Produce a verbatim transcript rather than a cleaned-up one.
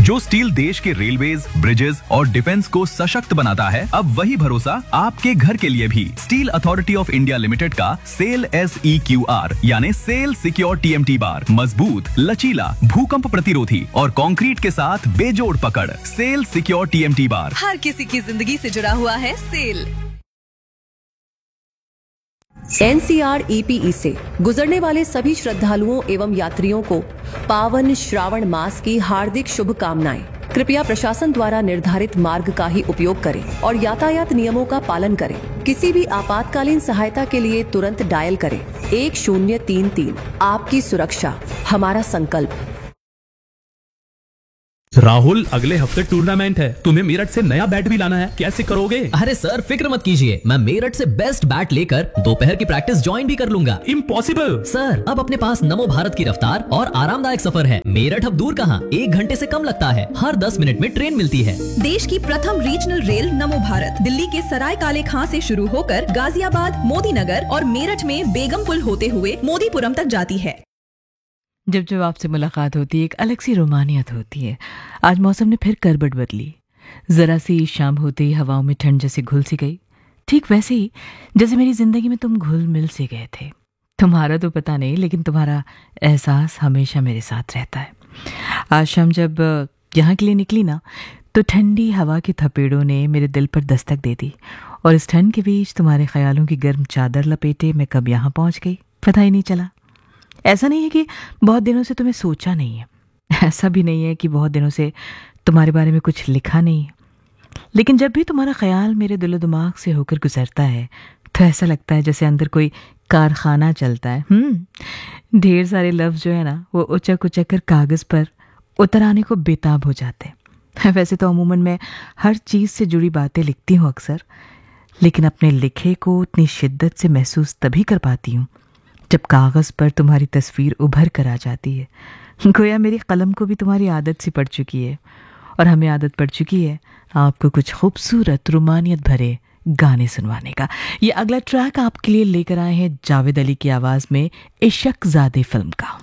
जो स्टील देश के रेलवेज, ब्रिजेस और डिफेंस को सशक्त बनाता है, अब वही भरोसा आपके घर के लिए भी। Steel authority of India limited का cell S E Q R यानी cell secure T M T bar मजबूत, लचीला, भूकंप प्रतिरोधी और कंक्रीट के साथ बेजोड़ पकड़। Cell secure T M T bar हर किसी की जिंदगी से जुड़ा हुआ है। Cell N C R E P E से गुजरने वाले सभी श्रद्धालुओं एवं यात्रियों को पावन श्रावण मास की हार्दिक शुभकामनाएं। कृपया प्रशासन द्वारा निर्धारित मार्ग का ही उपयोग करें और यातायात नियमों का पालन करें। किसी भी आपातकालीन सहायता के लिए तुरंत डायल करें एक शून्य तीन तीन। आपकी सुरक्षा हमारा संकल्प। राहुल, अगले हफ्ते टूर्नामेंट है, तुम्हें मेरठ से नया बैट भी लाना है, कैसे करोगे? अरे सर फिक्र मत कीजिए, मैं मेरठ से बेस्ट बैट लेकर दोपहर की प्रैक्टिस ज्वाइन भी कर लूंगा। इम्पॉसिबल सर, अब अपने पास नमो भारत की रफ्तार और आरामदायक सफर है। मेरठ अब दूर कहाँ, एक घंटे से कम लगता है। हर दस मिनट में ट्रेन मिलती है। देश की प्रथम रीजनल रेल नमो भारत दिल्ली के सराय काले खां से शुरू होकर गाजियाबाद, मोदी नगर और मेरठ में बेगमपुल होते हुए मोदीपुरम तक जाती है। जब जब आपसे मुलाकात होती है एक अलग सी रोमानियत होती है। आज मौसम ने फिर करवट बदली। ज़रा सी शाम होते ही हवाओं में ठंड जैसे घुल सी गई, ठीक वैसे ही जैसे मेरी ज़िंदगी में तुम घुल मिल से गए थे। तुम्हारा तो पता नहीं, लेकिन तुम्हारा एहसास हमेशा मेरे साथ रहता है। आज शाम जब यहाँ के लिए निकली ना, तो ठंडी हवा की थपेड़ों ने मेरे दिल पर दस्तक दे दी और इस ठंड के बीच तुम्हारे ख्यालों की गर्म चादर लपेटे मैं कब यहाँ पहुँच गई पता ही नहीं चला। ऐसा नहीं है कि बहुत दिनों से तुम्हें सोचा नहीं है, ऐसा भी नहीं है कि बहुत दिनों से तुम्हारे बारे में कुछ लिखा नहीं है, लेकिन जब भी तुम्हारा ख्याल मेरे दिलो दिमाग से होकर गुजरता है तो ऐसा लगता है जैसे अंदर कोई कारखाना चलता है। हम्म ढेर सारे लफ्ज़ जो है ना, वो उचक उचक कर कागज़ पर उतर आने को बेताब हो जाते हैं। वैसे तो अमूमन मैं हर चीज़ से जुड़ी बातें लिखती हूँ अक्सर, लेकिन अपने लिखे को उतनी शिद्दत से महसूस तभी कर पाती हूँ जब कागज़ पर तुम्हारी तस्वीर उभर कर आ जाती है। गोया मेरी कलम को भी तुम्हारी आदत सी पड़ चुकी है और हमें आदत पड़ चुकी है आपको कुछ खूबसूरत रोमानियत भरे गाने सुनवाने का। ये अगला ट्रैक आपके लिए लेकर आए हैं जावेद अली की आवाज़ में इश्क ज़ादे फिल्म का।